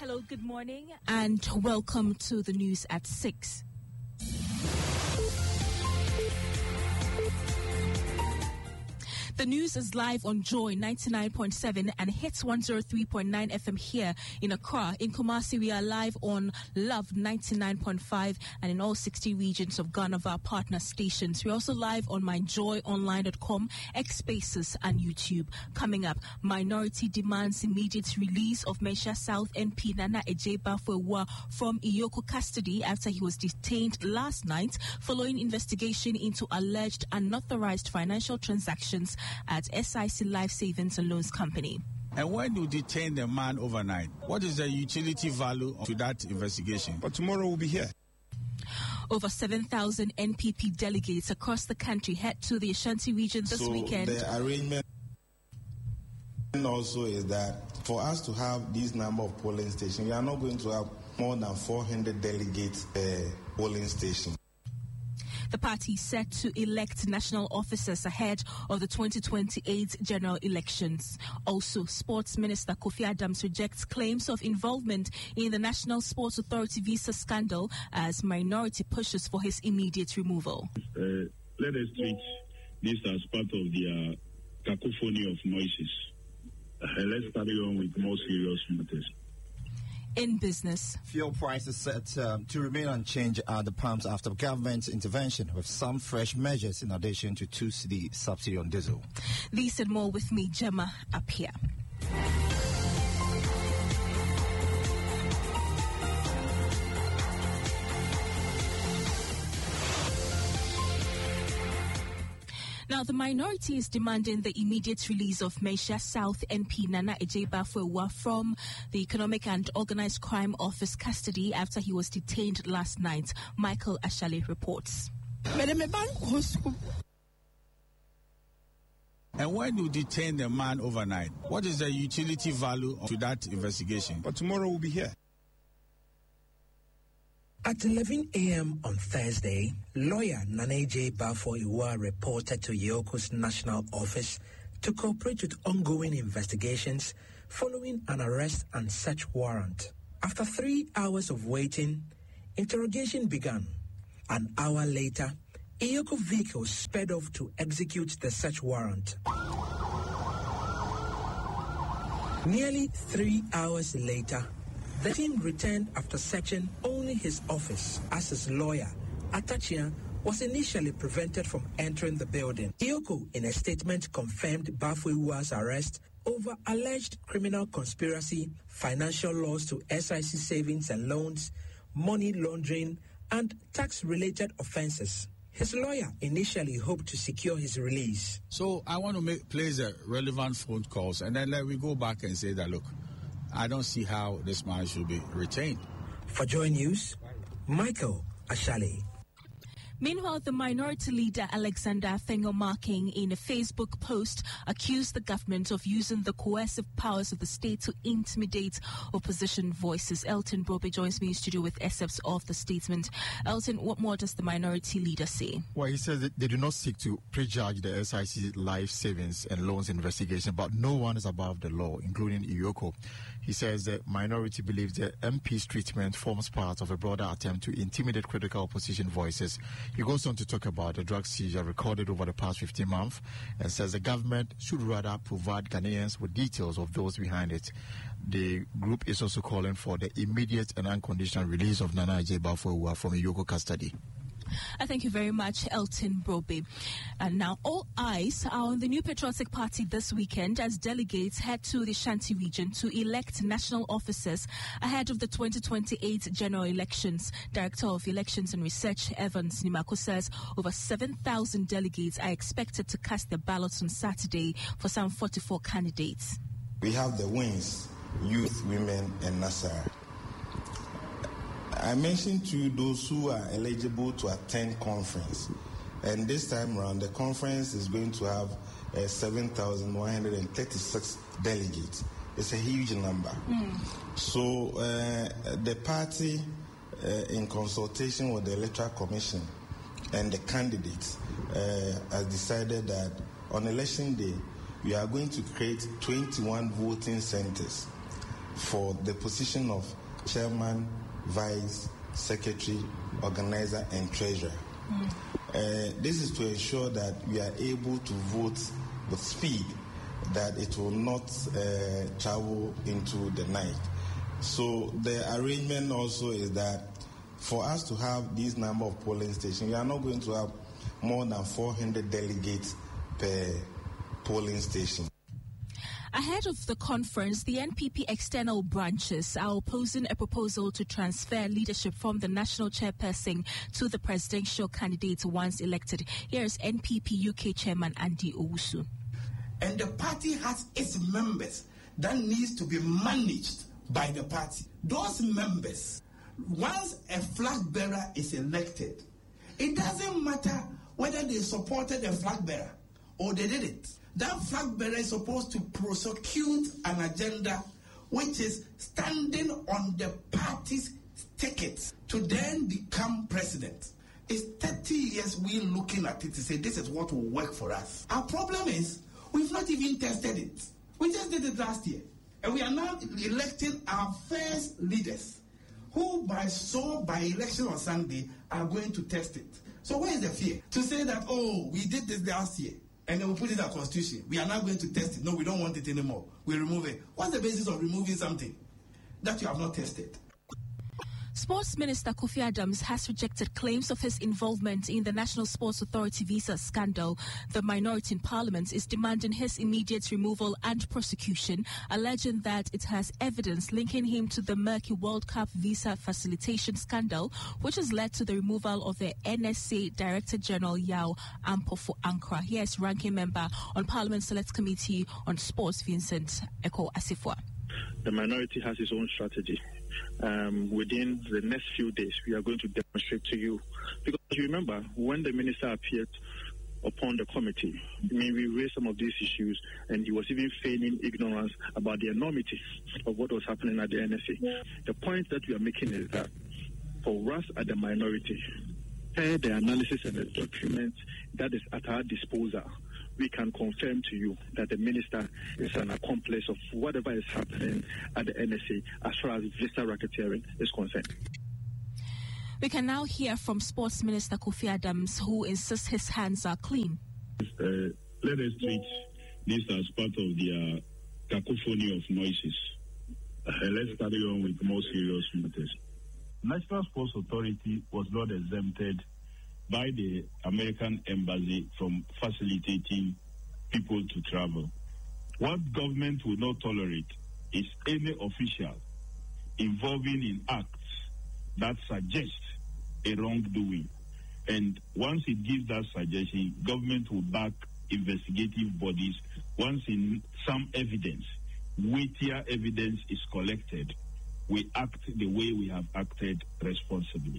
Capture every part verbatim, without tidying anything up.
Hello, good morning, and welcome to the news at six. The news is live on Joy ninety-nine point seven and Hits one oh three point nine F M here in Accra. In Kumasi, we are live on Love ninety-nine point five and in all sixty regions of Ghana of our partner stations. We're also live on my joy online dot com, X Spaces and YouTube. Coming up, minority demands immediate release of Mensah South M P Nana Adjei-Bafo-Awuah from Iyoko custody after he was detained last night following investigation into alleged unauthorized financial transactions at S I C Life Savings and Loans Company. And when you detain the man overnight, what is the utility value to that investigation? But tomorrow we'll be here. Over seven thousand N P P delegates across the country head to the Ashanti region this so weekend. The arrangement also is that for us to have this number of polling stations, we are not going to have more than four hundred delegates per polling station. The party is set to elect national officers ahead of the twenty twenty-eight general elections. Also, Sports Minister Kofi Adams rejects claims of involvement in the National Sports Authority visa scandal as minority pushes for his immediate removal. Uh, let us treat this as part of the uh, cacophony of noises. Uh, let's carry on with more serious matters. In business, fuel prices set um, to remain unchanged at the pumps after government intervention with some fresh measures in addition to two cedi subsidy on diesel. These and more with me, Gemma, up here. Now, the minority is demanding the immediate release of Mensah South M P Nana Adjei-Bafo-Awuah from the Economic and Organised Crime Office custody after he was detained last night. Michael Ashale reports. And when you detain the man overnight, what is the utility value to that investigation? But tomorrow we'll be here. At eleven a.m. on Thursday, lawyer Nana Adjei-Bafo-Awuah reported to Iyoko's national office to cooperate with ongoing investigations following an arrest and search warrant. After three hours of waiting, interrogation began. An hour later, Iyoko vehicle sped off to execute the search warrant. Nearly three hours later, the team returned after searching only his office as his lawyer, Atachia, was initially prevented from entering the building. Iyoko, in a statement, confirmed Bafo-Awuah's arrest over alleged criminal conspiracy, financial loss to S I C Savings and Loans, money laundering, and tax-related offenses. His lawyer initially hoped to secure his release. So I want to make place the relevant phone calls, and then let me go back and say that, look, I don't see how this man should be retained. For Joy News, Michael Ashale. Meanwhile, the minority leader Alexander Afenyo-Markin, in a Facebook post, accused the government of using the coercive powers of the state to intimidate opposition voices. Elton Brobe joins me in studio with excerpts of the statement. Elton, what more does the minority leader say? Well, he says that they do not seek to prejudge the S I C Life Savings and Loans investigation, but no one is above the law, including Iyoko. He says the minority believes the M P's treatment forms part of a broader attempt to intimidate critical opposition voices. He goes on to talk about the drug seizure recorded over the past fifteen months and says the government should rather provide Ghanaians with details of those behind it. The group is also calling for the immediate and unconditional release of Nana Adjei-Bafo-Awuah from Iyoko custody. I thank you very much, Elton Brobe. And now all eyes are on the New Patriotic Party this weekend as delegates head to the Ashanti region to elect national officers ahead of the twenty twenty-eight general elections. Director of Elections and Research, Evans Nimako, says over seven thousand delegates are expected to cast their ballots on Saturday for some forty-four candidates. We have the wings, youth, women, and Nasser. I mentioned to you those who are eligible to attend conference. And this time around, the conference is going to have uh, seven thousand one hundred thirty-six delegates. It's a huge number. Mm. So uh, the party, uh, in consultation with the Electoral Commission and the candidates, uh, has decided that on election day, we are going to create twenty-one voting centers for the position of chairman, vice, secretary, organizer, and treasurer. Mm. Uh, this is to ensure that we are able to vote with speed, that it will not uh, travel into the night. So the arrangement also is that for us to have this number of polling stations, we are not going to have more than four hundred delegates per polling station. Ahead of the conference, the N P P external branches are opposing a proposal to transfer leadership from the national chairperson to the presidential candidate once elected. Here is N P P U K chairman Andy Owusu. And the party has its members that needs to be managed by the party. Those members, once a flag bearer is elected, it doesn't matter whether they supported the flag bearer or they didn't. That flag bearer is supposed to prosecute an agenda which is standing on the party's ticket to then become president. It's thirty years we looking at it to say this is what will work for us. Our problem is we've not even tested it. We just did it last year. And we are now electing our first leaders who by so by election on Sunday are going to test it. So where is the fear? To say that, oh, we did this last year and then we put it in our constitution. We are now going to test it. No, we don't want it anymore. We remove it. What's the basis of removing something that you have not tested? Sports Minister Kofi Adams has rejected claims of his involvement in the National Sports Authority visa scandal. The minority in Parliament is demanding his immediate removal and prosecution, alleging that it has evidence linking him to the murky World Cup visa facilitation scandal, which has led to the removal of the N S A Director General Yao Ampofo-Ankra. Here is Ranking Member on Parliament Select Committee on Sports, Vincent Eko Asifwa. The minority has its own strategy. Um, within the next few days, we are going to demonstrate to you. Because you remember, when the minister appeared upon the committee, I mean, we raised some of these issues, and he was even feigning ignorance about the enormity of what was happening at the N S A. The point that we are making is that for us at the minority, per the analysis and the documents that is at our disposal, we can confirm to you that the minister is an accomplice of whatever is happening at the N S A as far as visa racketeering is concerned. We can now hear from Sports Minister Kofi Adams, who insists his hands are clean. Uh, let us treat this as part of the uh, cacophony of noises. Uh, let's carry on with more serious matters. National Sports Authority was not exempted by the American Embassy from facilitating people to travel. What government will not tolerate is any official involving in acts that suggest a wrongdoing. And once it gives that suggestion, government will back investigative bodies. Once in some evidence, weightier evidence is collected, we act the way we have acted responsibly.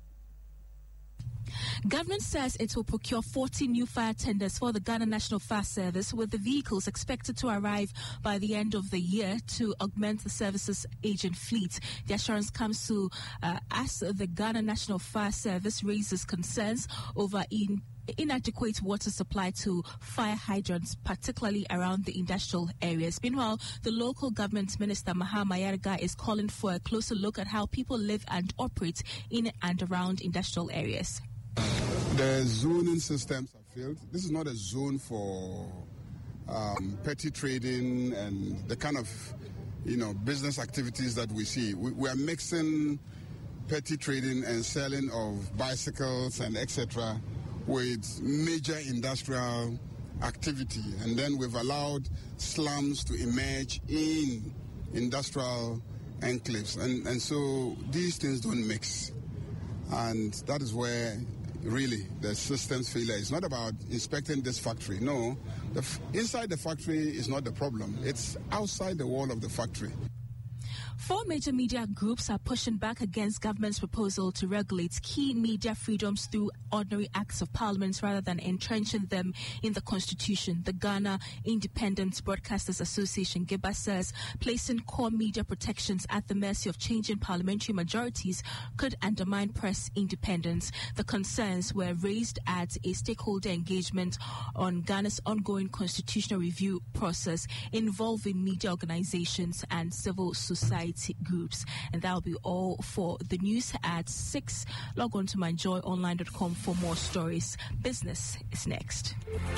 Government says it will procure forty new fire tenders for the Ghana National Fire Service, with the vehicles expected to arrive by the end of the year to augment the service's agent fleet. The assurance comes to uh, as the Ghana National Fire Service raises concerns over in inadequate water supply to fire hydrants, particularly around the industrial areas. Meanwhile, the local government minister, Maha Mayarga, is calling for a closer look at how people live and operate in and around industrial areas. The zoning systems have failed. This is not a zone for um, petty trading and the kind of, you know, business activities that we see. We, we are mixing petty trading and selling of bicycles and et cetera with major industrial activity, and then we've allowed slums to emerge in industrial enclaves, and, and so these things don't mix, and that is where really the systems failure. It's not about inspecting this factory. No, the f- inside the factory is not the problem. It's outside the wall of the factory. Four major media groups are pushing back against government's proposal to regulate key media freedoms through ordinary acts of parliament rather than entrenching them in the constitution. The Ghana Independent Broadcasters Association, G I B A, says placing core media protections at the mercy of changing parliamentary majorities could undermine press independence. The concerns were raised at a stakeholder engagement on Ghana's ongoing constitutional review process involving media organizations and civil society eighty groups. And that will be all for the news at six. Log on to my joy online dot com for more stories. Business is next.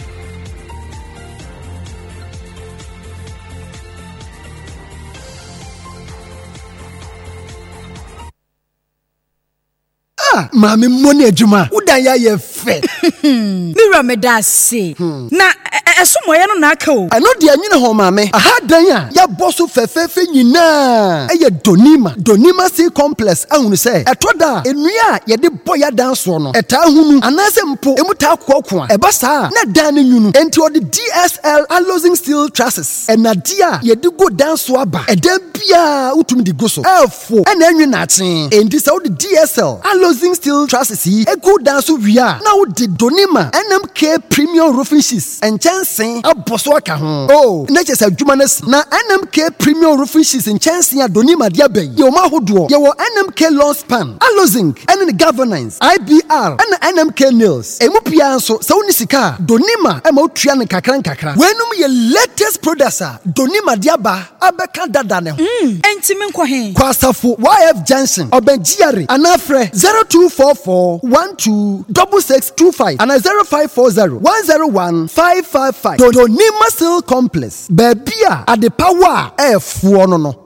Mami money adwuma udan ya ye fe Mira me da se na esomoye no na aka o eno de anyine ho mami aha dan a ya boso fefefe nyina eye donima donima sea complex ahunu se etoda enua ye de boya dan so no eta hunu anase mpo emuta kokko a eba saa na dan nyunu enti o de D S L alloying steel trusses enadia ye de go dan so aba edan bia utumi de go so elfo ena enwe na achen enti se o de D S L alloying steel trusses yi egu dan so wia na wo de donima N M K premium roofing sheets and chancing aboso aka ho oh na chese adwuma na na N M K premium roofing sheets and chancing a donima dia ben ye ma hodo ye wo N M K long span alozing and the governance I B R and N M K nails emu pia so se woni sika donima e ma otua ne kakran kakra wenum ye latest products a donima dia ba abeka dada ne ho mm enti me nkɔ he kwasafo Y F Junction obenjiare anafre zero two four four one two six six two five and zero five four zero one zero one five five five. Donima Steel Complex. Babia at the power F one no.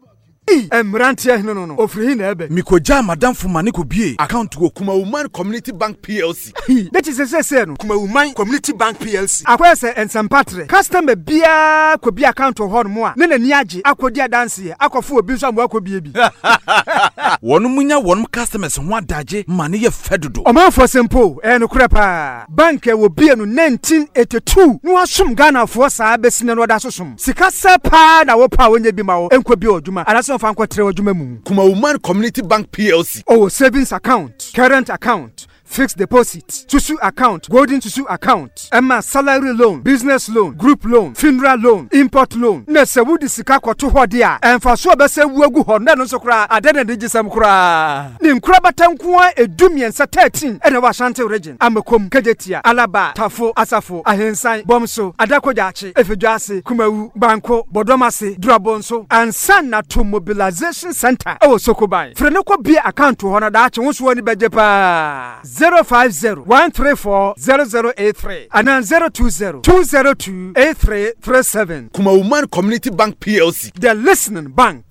Emrantia no no no ofri hin na ebe mikoja madam fumane ko bie account go Kuma Woman Community Bank P L C that is say say no Kuma Woman Community Bank P L C akwa say ensempatre customer bia ko bia account ho no mo a ne nani age akodi adanse akofo obi nso amwa ko bie bi wonu munya wonu customers ho adaje mane ye fedodo omanfo simple e no kure pa bank e wo bie no nineteen eighty-two no asum Ghana fo saa besine no da sosum sika sepa na wo pa wonye bi ma wo enko bi odwuma anaso fa nko tere odwuma mu Kuma Woman Community Bank P L C oh savings account current account fixed deposit, Tusu account, golden Tusu account, Emma salary loan, business loan, group loan, funeral loan, import loan. Nese wudi sika kwa tu hodia. Enfa so bese wegu honda no so kra adene de gisam kra. Ni nkra batankuwa edumien sa thirteen ene wa Ashanti region. Amekom Kejetia, Alaba, Tafo, Asafo, Ahensan, Bomso, Adakojachi, Efeduase, Kumawu, Banko, Bodomase, Drabonso, and Sana to Mobilization Center. Oh Sokobai. Frenoko be account to honor that won't wani bejepa. zero five zero one three four zero zero eight three and then zero two zero two zero two eight three three seven. Kuma Woman Community Bank P L C. The listening bank.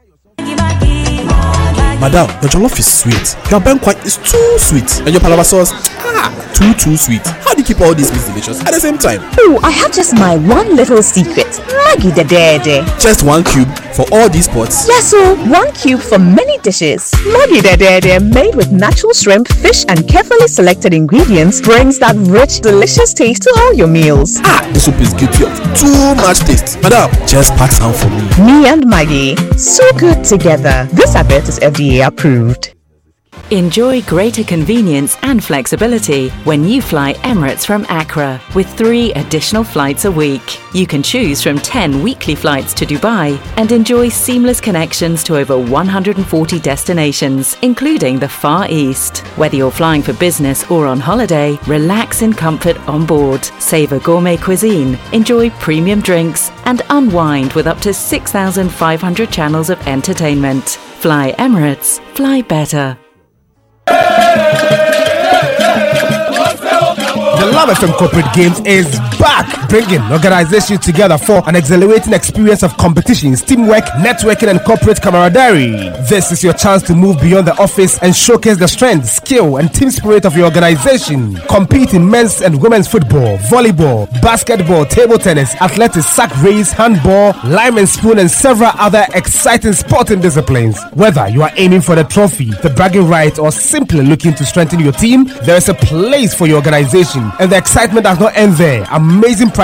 Madam, your jollof is sweet. Your banquet is too sweet. And your palava sauce, ah, too, too sweet. How do you keep all these meats delicious at the same time? Oh, I have just my one little secret. Maggi the Dede. Just one cube for all these pots? Yes, so one cube for many dishes. Maggi the Dede, made with natural shrimp, fish, and carefully selected ingredients, brings that rich, delicious taste to all your meals. Ah, the soup is guilty of too much taste. Madam, just pack some for me. Me and Maggi, so good together. This advert is F D A approved. Enjoy greater convenience and flexibility when you fly Emirates from Accra with three additional flights a week. You can choose from ten weekly flights to Dubai and enjoy seamless connections to over one hundred forty destinations, including the Far East. Whether you're flying for business or on holiday, relax in comfort on board, savor gourmet cuisine, enjoy premium drinks, and unwind with up to six thousand five hundred channels of entertainment. Fly Emirates, fly better. The Love F M Corporate Games is back, bringing organizations together for an exhilarating experience of competitions, teamwork, networking, and corporate camaraderie. This is your chance to move beyond the office and showcase the strength, skill, and team spirit of your organization. Compete in men's and women's football, volleyball, basketball, table tennis, athletics, sack race, handball, lime and spoon, and several other exciting sporting disciplines. Whether you are aiming for the trophy, the bragging rights, or simply looking to strengthen your team, there is a place for your organization. And the excitement does not end there. Amazing